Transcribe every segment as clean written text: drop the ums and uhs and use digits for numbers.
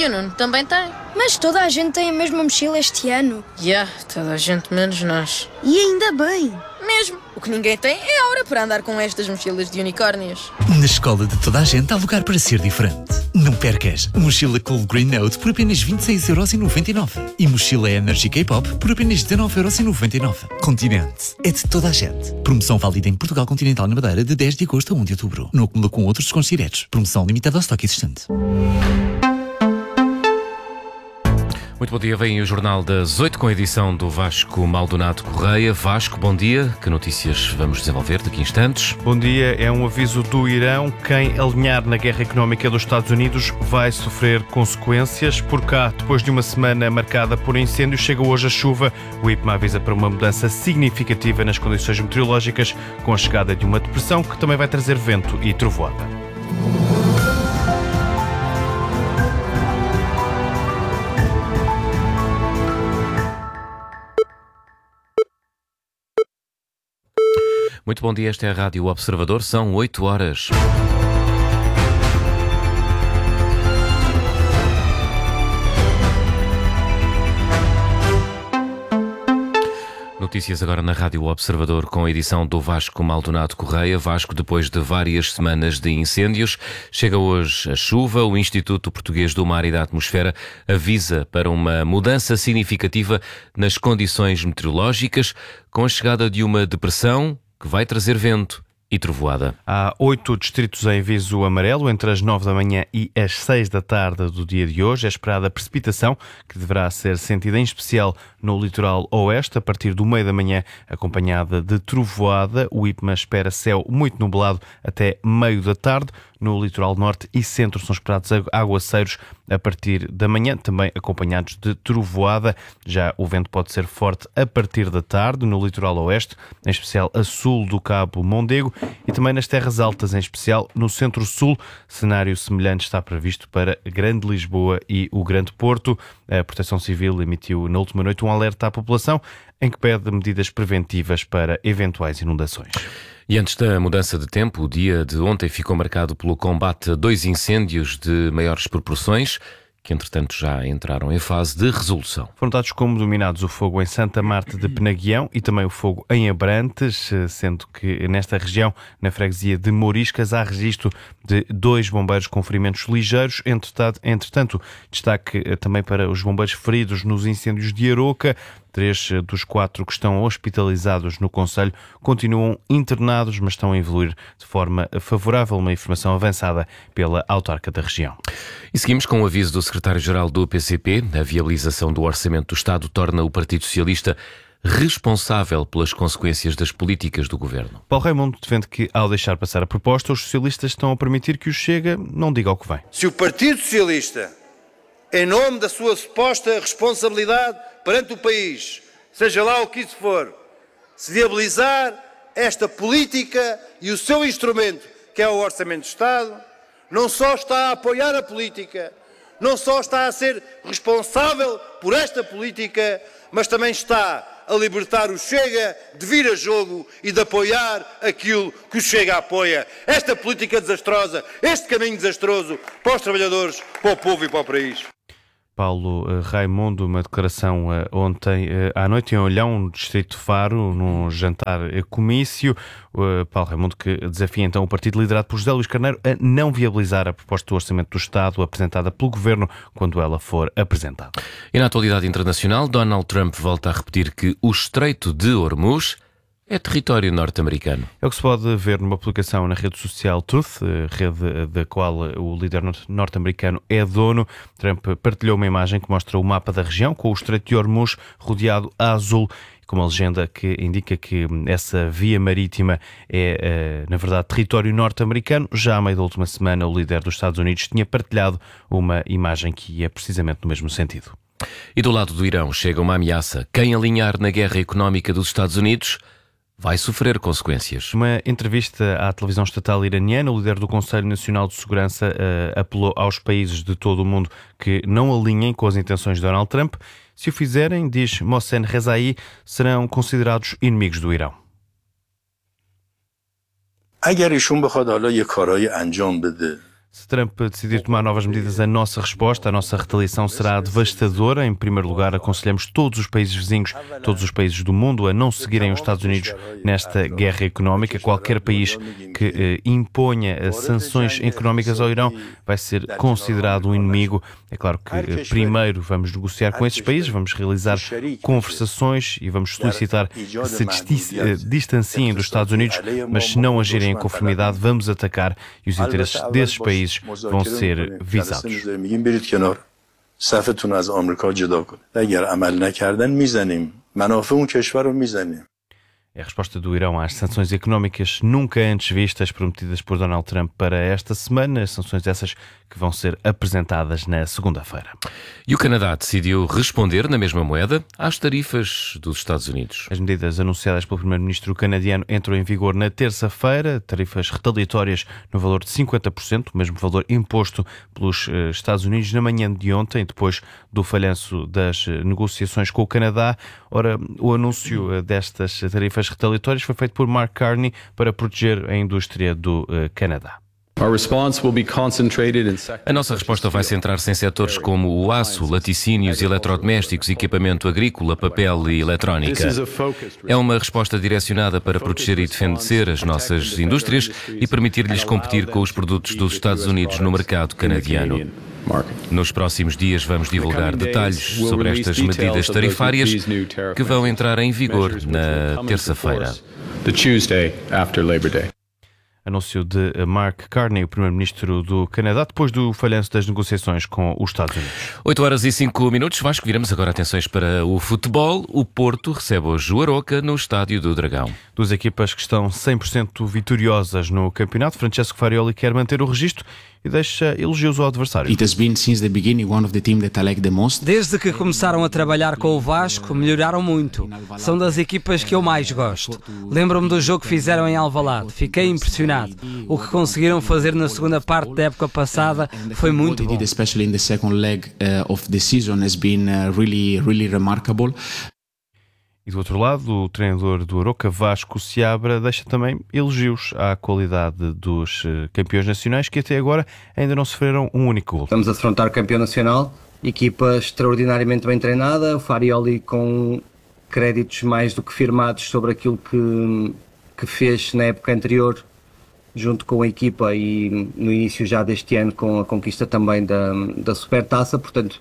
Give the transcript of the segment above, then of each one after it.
E o Nuno também tem. Mas toda a gente tem a mesma mochila este ano. Toda a gente menos nós. E ainda bem. Mesmo. O que ninguém tem é a hora para andar com estas mochilas de unicórnios. Na escola de toda a gente há lugar para ser diferente. Não percas. Mochila Cool Green Note por apenas 26,99€. E mochila Energy K-Pop por apenas 19,99€. Continente. É de toda a gente. Promoção válida em Portugal Continental na Madeira de 10 de agosto a 1 de outubro. Não acumula com outros descontos diretos. Promoção limitada ao estoque existente. Muito bom dia, vem o Jornal das 8 com a edição do Vasco Maldonado Correia. Vasco, bom dia. Que notícias vamos desenvolver daqui a instantes? Bom dia. É um aviso do Irão. Quem alinhar na guerra económica dos Estados Unidos vai sofrer consequências. Por cá, depois de uma semana marcada por incêndios, chega hoje a chuva. O IPMA avisa para uma mudança significativa nas condições meteorológicas, com a chegada de uma depressão que também vai trazer vento e trovoada. Muito bom dia, esta é a Rádio Observador, são 8 horas. Notícias agora na Rádio Observador com a edição do Vasco Maldonado Correia. Vasco, depois de várias semanas de incêndios, chega hoje a chuva. O Instituto Português do Mar e da Atmosfera avisa para uma mudança significativa nas condições meteorológicas, com a chegada de uma depressão que vai trazer vento e trovoada. Há 8 distritos em aviso amarelo entre as 9 da manhã e as 6 da tarde do dia de hoje. É esperada precipitação, que deverá ser sentida em especial no litoral oeste, a partir do meio da manhã, acompanhada de trovoada. O IPMA espera céu muito nublado até meio da tarde. No litoral norte e centro são esperados aguaceiros a partir da manhã, também acompanhados de trovoada. Já o vento pode ser forte a partir da tarde no litoral oeste, em especial a sul do Cabo Mondego, e também nas terras altas, em especial no centro-sul. Cenário semelhante está previsto para Grande Lisboa e o Grande Porto. A Proteção Civil emitiu na última noite um alerta à população em que pede medidas preventivas para eventuais inundações. E antes da mudança de tempo, o dia de ontem ficou marcado pelo combate a 2 incêndios de maiores proporções, que entretanto já entraram em fase de resolução. Foram dados como dominados o fogo em Santa Marta de Penaguião e também o fogo em Abrantes, sendo que nesta região, na freguesia de Mouriscas, há registro de 2 bombeiros com ferimentos ligeiros. Entretanto, destaque também para os bombeiros feridos nos incêndios de Aroca. 3 dos 4 que estão hospitalizados no concelho continuam internados, mas estão a evoluir de forma favorável, uma informação avançada pela autarca da região. E seguimos com o aviso do secretário-geral do PCP. A viabilização do orçamento do Estado torna o Partido Socialista responsável pelas consequências das políticas do governo. Paulo Raimundo defende que, ao deixar passar a proposta, os socialistas estão a permitir que o Chega não diga o que vem. Se o Partido Socialista, em nome da sua suposta responsabilidade perante o país, seja lá o que isso for, se viabilizar esta política e o seu instrumento, que é o Orçamento de Estado, não só está a apoiar a política, não só está a ser responsável por esta política, mas também está a libertar o Chega de vir a jogo e de apoiar aquilo que o Chega apoia. Esta política desastrosa, este caminho desastroso para os trabalhadores, para o povo e para o país. Paulo Raimundo, uma declaração ontem à noite em Olhão, no distrito de Faro, num jantar comício. Paulo Raimundo que desafia então o partido liderado por José Luís Carneiro a não viabilizar a proposta do Orçamento do Estado apresentada pelo Governo quando ela for apresentada. E na atualidade internacional, Donald Trump volta a repetir que o Estreito de Hormuz é território norte-americano. É o que se pode ver numa publicação na rede social Truth, rede da qual o líder norte-americano é dono. Trump partilhou uma imagem que mostra o mapa da região com o Estreito de Hormuz rodeado a azul, com uma legenda que indica que essa via marítima é, na verdade, território norte-americano. Já à meio da última semana, o líder dos Estados Unidos tinha partilhado uma imagem que ia precisamente no mesmo sentido. E do lado do Irão chega uma ameaça. Quem alinhar na guerra económica dos Estados Unidos vai sofrer consequências. Numa entrevista à televisão estatal iraniana, o líder do Conselho Nacional de Segurança apelou aos países de todo o mundo que não alinhem com as intenções de Donald Trump. Se o fizerem, diz Mohsen Rezai, serão considerados inimigos do Irão. Se Trump decidir tomar novas medidas, a nossa resposta, a nossa retaliação será devastadora. Em primeiro lugar, aconselhamos todos os países vizinhos, todos os países do mundo, a não seguirem os Estados Unidos nesta guerra económica. Qualquer país que imponha sanções económicas ao Irão vai ser considerado um inimigo. É claro que primeiro vamos negociar com esses países, vamos realizar conversações e vamos solicitar que se distanciem dos Estados Unidos, mas se não agirem em conformidade, vamos atacar e os interesses desses países vão ser visados. É a resposta do Irão às sanções económicas nunca antes vistas prometidas por Donald Trump para esta semana, sanções essas que vão ser apresentadas na segunda-feira. E o Canadá decidiu responder na mesma moeda às tarifas dos Estados Unidos. As medidas anunciadas pelo primeiro-ministro canadiano entram em vigor na terça-feira, tarifas retaliatórias no valor de 50%, o mesmo valor imposto pelos Estados Unidos na manhã de ontem, depois do falhanço das negociações com o Canadá. Ora, o anúncio destas tarifas retaliatórias foi feito por Mark Carney para proteger a indústria do Canadá. A nossa resposta vai centrar-se em setores como o aço, laticínios, eletrodomésticos, equipamento agrícola, papel e eletrónica. É uma resposta direcionada para proteger e defender as nossas indústrias e permitir-lhes competir com os produtos dos Estados Unidos no mercado canadiano. Nos próximos dias vamos divulgar detalhes sobre estas medidas tarifárias que vão entrar em vigor na terça-feira. Anúncio de Mark Carney, o primeiro-ministro do Canadá, depois do falhanço das negociações com os Estados Unidos. 8h05. Vasco, viramos agora atenções para o futebol. O Porto recebe hoje o Aroca no Estádio do Dragão. Duas equipas que estão 100% vitoriosas no campeonato. Francesco Farioli quer manter o registro e deixa elogios ao adversário. Desde que começaram a trabalhar com o Vasco, melhoraram muito. São das equipas que eu mais gosto. Lembro-me do jogo que fizeram em Alvalade. Fiquei impressionado. O que conseguiram fazer na segunda parte da época passada foi muito bom. E do outro lado, o treinador do Aroca, Vasco Seabra, deixa também elogios à qualidade dos campeões nacionais que até agora ainda não sofreram um único gol. Estamos a defrontar o campeão nacional, equipa extraordinariamente bem treinada, o Farioli com créditos mais do que firmados sobre aquilo que fez na época anterior junto com a equipa e no início já deste ano com a conquista também da Supertaça, portanto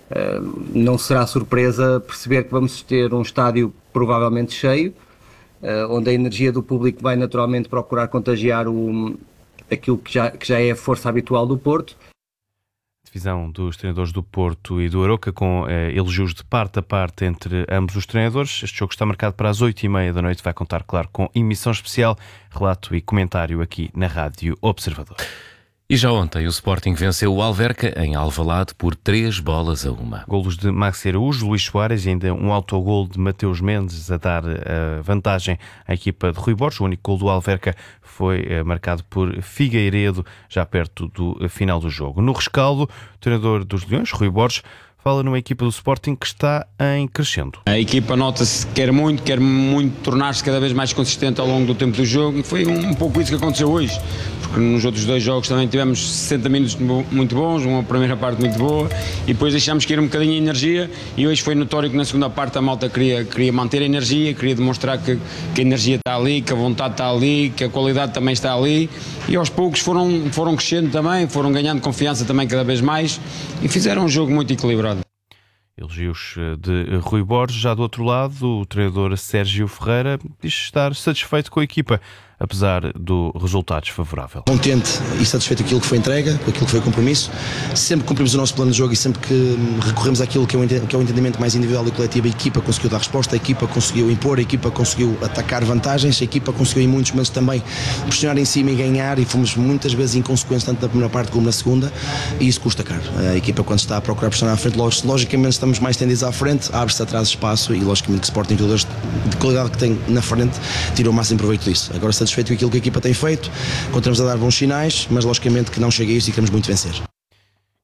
não será surpresa perceber que vamos ter um estádio provavelmente cheio, onde a energia do público vai naturalmente procurar contagiar aquilo que já é a força habitual do Porto. Divisão dos treinadores do Porto e do Aroca com elogios de parte a parte entre ambos os treinadores. Este jogo está marcado para as 20h30 da noite, vai contar, claro, com emissão especial, relato e comentário aqui na Rádio Observador. E já ontem o Sporting venceu o Alverca em Alvalade por 3-1. Golos de Maxi Araújo, Luís Soares e ainda um autogol de Mateus Mendes a dar vantagem à equipa de Rui Borges. O único gol do Alverca foi marcado por Figueiredo já perto do final do jogo. No rescaldo, o treinador dos Leões, Rui Borges, fala numa equipa do Sporting que está em crescendo. A equipa nota-se que quer muito tornar-se cada vez mais consistente ao longo do tempo do jogo e foi um pouco isso que aconteceu hoje, porque nos outros dois jogos também tivemos 60 minutos muito bons, uma primeira parte muito boa e depois deixámos cair um bocadinho a energia e hoje foi notório que na segunda parte a malta queria manter a energia, queria demonstrar que a energia está ali, que a vontade está ali, que a qualidade também está ali e aos poucos foram crescendo também, foram ganhando confiança também cada vez mais e fizeram um jogo muito equilibrado. Elogios de Rui Borges. Já do outro lado, o treinador Sérgio Ferreira diz estar satisfeito com a equipa, apesar do resultado desfavorável. Contente e satisfeito com aquilo que foi entrega, com aquilo que foi o compromisso. Sempre cumprimos o nosso plano de jogo e sempre que recorremos àquilo que é o entendimento mais individual e coletivo, a equipa conseguiu dar resposta, a equipa conseguiu impor, a equipa conseguiu atacar vantagens, a equipa conseguiu em muitos momentos também pressionar em cima e ganhar e fomos muitas vezes inconsequentes tanto na primeira parte como na segunda e isso custa caro. A equipa quando está a procurar pressionar à frente, logicamente estamos mais tendidos à frente, abre-se atrás espaço e logicamente que o Sporting, jogadores de qualidade que tem na frente, tirou o máximo proveito disso. Agora satisfeito com aquilo que a equipa tem feito, continuamos a dar bons sinais, mas logicamente que não chega a isso e queremos muito vencer.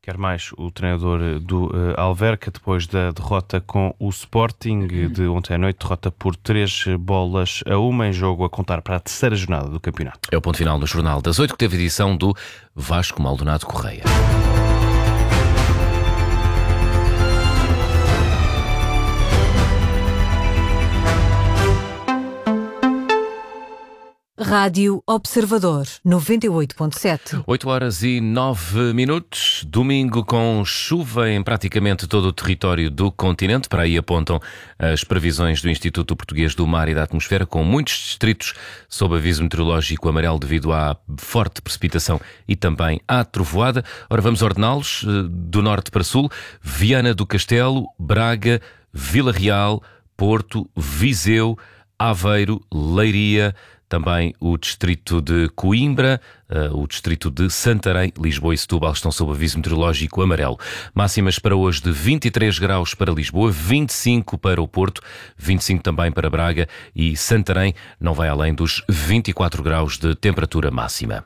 Quer mais o treinador do Alverca, depois da derrota com o Sporting de ontem à noite, derrota por 3-1 em jogo a contar para a terceira jornada do campeonato. É o ponto final no Jornal das 8, que teve edição do Vasco Maldonado Correia. Rádio Observador 98.7. 8h09, domingo com chuva em praticamente todo o território do continente. Para aí apontam as previsões do Instituto Português do Mar e da Atmosfera, com muitos distritos sob aviso meteorológico amarelo devido à forte precipitação e também à trovoada. Ora, vamos ordená-los do norte para sul: Viana do Castelo, Braga, Vila Real, Porto, Viseu, Aveiro, Leiria, também o distrito de Coimbra, o distrito de Santarém, Lisboa e Setúbal estão sob aviso meteorológico amarelo. Máximas para hoje de 23 graus para Lisboa, 25 para o Porto, 25 também para Braga, e Santarém não vai além dos 24 graus de temperatura máxima.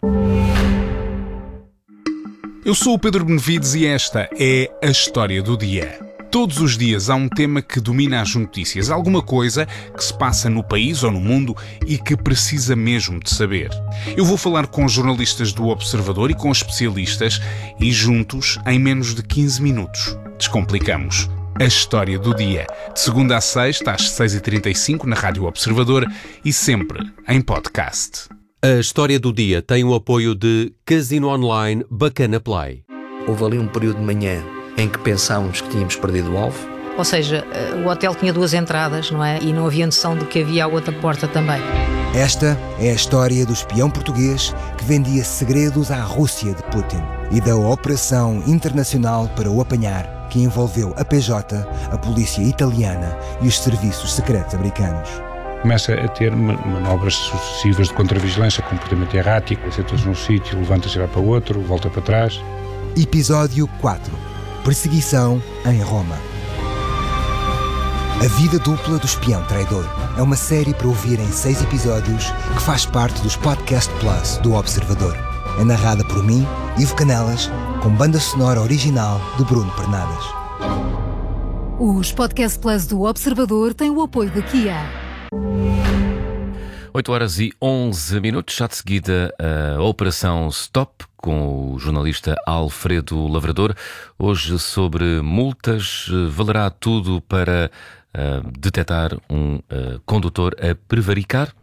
Eu sou o Pedro Benevides e esta é a História do Dia. Todos os dias há um tema que domina as notícias, alguma coisa que se passa no país ou no mundo e que precisa mesmo de saber. Eu vou falar com jornalistas do Observador e com especialistas e juntos, em menos de 15 minutos, descomplicamos a História do Dia. De segunda a sexta, às 6h35, na Rádio Observador e sempre em podcast. A História do Dia tem o apoio de Casino Online Bacana Play. Houve ali um período de manhã em que pensávamos que tínhamos perdido o alvo. Ou seja, o hotel tinha 2 entradas, não é? E não havia noção de que havia a outra porta também. Esta é a história do espião português que vendia segredos à Rússia de Putin e da operação internacional para o apanhar, que envolveu a PJ, a polícia italiana e os serviços secretos americanos. Começa a ter manobras sucessivas de contravigilância, comportamento errático, senta-se num sítio, levanta-se e vai para o outro, volta para trás. Episódio 4. Perseguição em Roma. A vida dupla do espião traidor é uma série para ouvir em 6 episódios que faz parte dos Podcast Plus do Observador. É narrada por mim, Ivo Canelas, com banda sonora original de Bruno Pernadas. Os Podcast Plus do Observador têm o apoio da Kia. 8h11, já de seguida a Operação Stop, com o jornalista Alfredo Lavrador. Hoje sobre multas. Valerá tudo para detectar um condutor a prevaricar?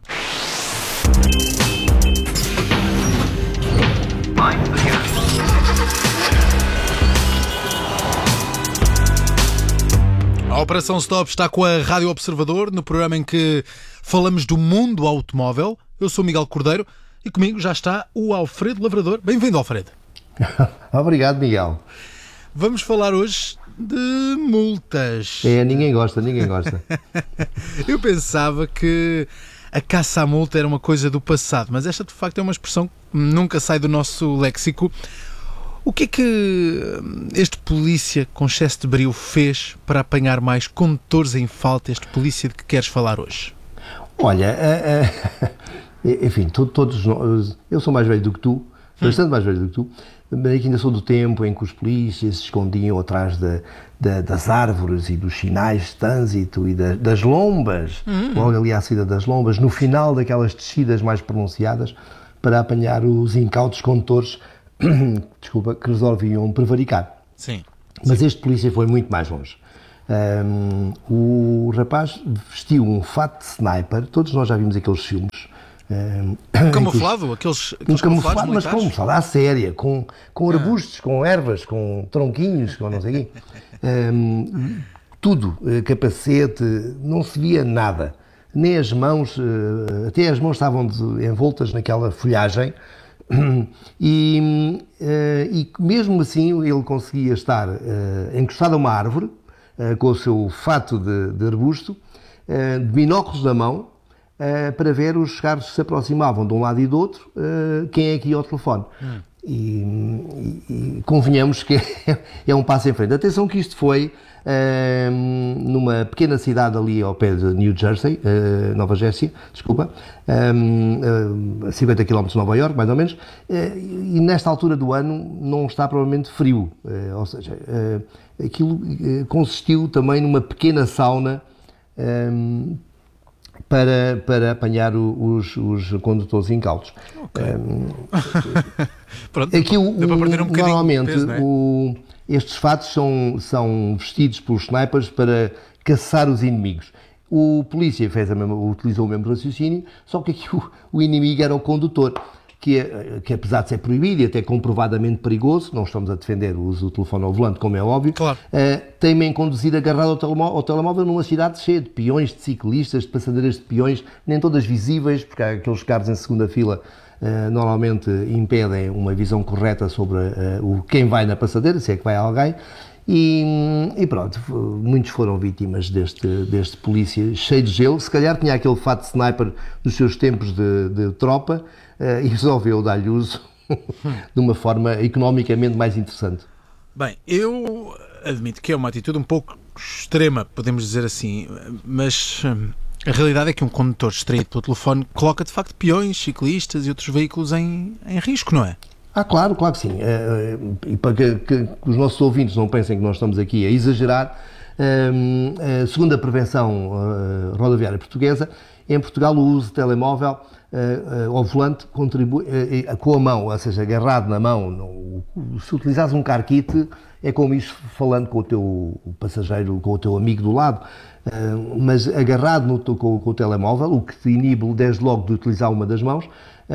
A Operação Stop está com a Rádio Observador, no programa em que falamos do mundo automóvel. Eu sou Miguel Cordeiro e comigo já está o Alfredo Lavrador. Bem-vindo, Alfredo. Obrigado, Miguel. Vamos falar hoje de multas. Ninguém gosta. Eu pensava que a caça à multa era uma coisa do passado, mas esta de facto é uma expressão que nunca sai do nosso léxico. O que é que este polícia com excesso de brio fez para apanhar mais condutores em falta, este polícia de que queres falar hoje? Olha, enfim, todos nós, eu sou mais velho do que tu, bastante mais velho do que tu, mas ainda sou do tempo em que os polícias se escondiam atrás das árvores e dos sinais de trânsito e das lombas, logo ali à saída das lombas, no final daquelas descidas mais pronunciadas, para apanhar os incautos condutores que resolviam prevaricar. Sim. Mas este polícia foi muito mais longe. O rapaz vestiu um fato de sniper, todos nós já vimos aqueles filmes. Camuflado? Aqueles camuflado, mas camuflado à séria, com arbustos, com ervas, com tronquinhos, com não sei o quê. Tudo, capacete, não se via nada. Nem as mãos, até as mãos estavam envoltas naquela folhagem. E mesmo assim ele conseguia estar encostado a uma árvore com o seu fato de arbusto, de binóculos na mão, para ver os carros que se aproximavam de um lado e do outro, quem é que ia ao telefone. convenhamos que é um passo em frente. Atenção que isto foi numa pequena cidade ali ao pé de New Jersey, Nova Jersey, desculpa, a 50 km de Nova Iorque, mais ou menos, e nesta altura do ano não está provavelmente frio, ou seja, aquilo consistiu também numa pequena sauna para apanhar os condutores incautos. Okay. Pronto, normalmente peso, não é? estes fatos são vestidos pelos snipers para caçar os inimigos. O polícia utilizou o mesmo raciocínio, só que aqui o inimigo era o condutor, que apesar de ser proibido e até comprovadamente perigoso, não estamos a defender o uso do telefone ao volante, como é óbvio, claro. Tem-me em conduzir agarrado ao telemóvel numa cidade cheia de peões, de ciclistas, de passadeiras de peões, nem todas visíveis, porque há aqueles carros em segunda fila normalmente impedem uma visão correta sobre quem vai na passadeira, se é que vai alguém, e pronto, muitos foram vítimas deste polícia cheio de gelo. Se calhar tinha aquele fato de sniper dos seus tempos de tropa e resolveu dar-lhe uso de uma forma economicamente mais interessante. Bem, eu admito que é uma atitude um pouco extrema, podemos dizer assim, mas a realidade é que um condutor distraído pelo telefone coloca de facto peões, ciclistas e outros veículos em risco, não é? Claro que sim. E para que os nossos ouvintes não pensem que nós estamos aqui a exagerar, segundo a Prevenção Rodoviária Portuguesa, em Portugal o uso de telemóvel ao volante contribui com a mão, ou seja, agarrado na mão. Se utilizares um car kit, é como isso falando com o teu passageiro, com o teu amigo do lado, mas agarrado com o telemóvel, o que te inibe desde logo de utilizar uma das mãos,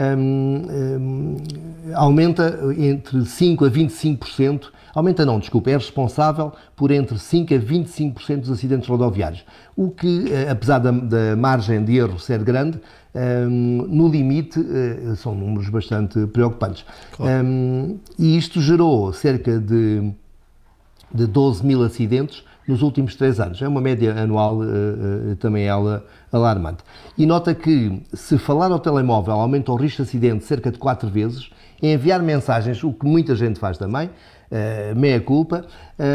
aumenta entre 5 a 25%, é responsável por entre 5 a 25% dos acidentes rodoviários, o que, apesar da margem de erro ser grande, no limite são números bastante preocupantes. Claro. E isto gerou cerca de 12 mil acidentes nos últimos 3 anos. É uma média anual também ela alarmante. E nota que, se falar ao telemóvel aumenta o risco de acidente cerca de 4 vezes, enviar mensagens, o que muita gente faz também, meia culpa,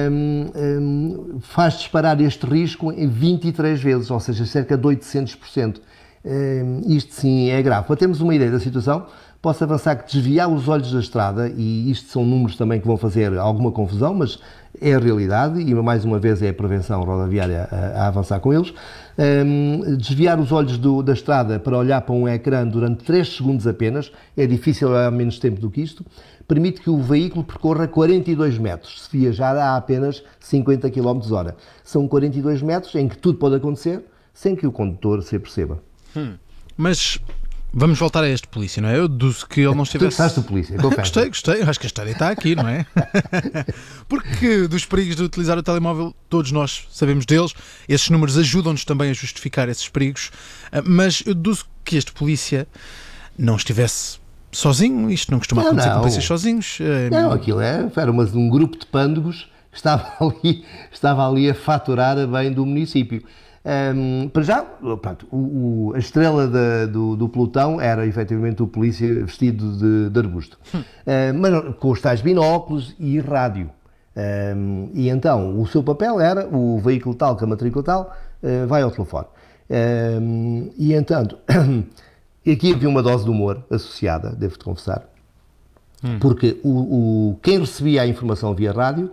faz disparar este risco em 23 vezes, ou seja, cerca de 800%. Isto sim é grave. Para termos uma ideia da situação, posso avançar que desviar os olhos da estrada, e isto são números também que vão fazer alguma confusão, mas é a realidade, e mais uma vez é a Prevenção Rodoviária a avançar com eles, desviar os olhos da estrada para olhar para um ecrã durante 3 segundos apenas, é difícil olhar menos tempo do que isto, permite que o veículo percorra 42 metros, se viajar a apenas 50 km/h. São 42 metros em que tudo pode acontecer, sem que o condutor se aperceba. Mas vamos voltar a este polícia, não é? Eu deduzo que ele não estivesse... Tu gostaste do polícia, confesso. Gostei. Acho que a história está aqui, não é? Porque dos perigos de utilizar o telemóvel, todos nós sabemos deles. Esses números ajudam-nos também a justificar esses perigos. Mas eu deduzo que este polícia não estivesse sozinho. Isto não costuma acontecer com polícias sozinhos. Não, aquilo era um grupo de pândegos que estava ali a faturar a bem do município. Para já, pronto, a estrela do pelotão era efetivamente o polícia vestido de arbusto, mas com os tais binóculos e rádio. E então o seu papel era: o veículo tal, com a matrícula tal, vai ao telefone. E então, aqui havia uma dose de humor associada, devo-te confessar, porque quem recebia a informação via rádio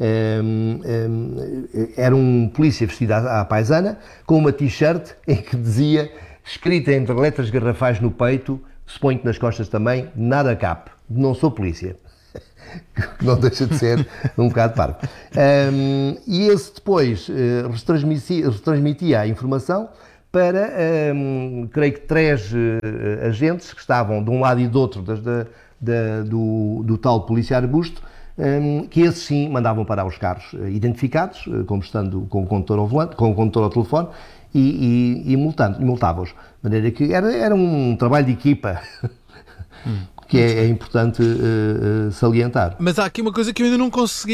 era um polícia vestido à paisana, com uma t-shirt em que dizia, escrita entre letras garrafais no peito, suponho que nas costas também, nada cap, não sou polícia. Que não deixa de ser um bocado parvo. E esse depois retransmitia a informação para, creio que 3 agentes que estavam de um lado e do outro do tal polícia arbusto, que esses sim mandavam parar os carros identificados, como estando com o condutor ao volante, com o condutor ao telefone, e multavam-os. De maneira que era um trabalho de equipa que é importante salientar. Mas há aqui uma coisa que eu ainda não consegui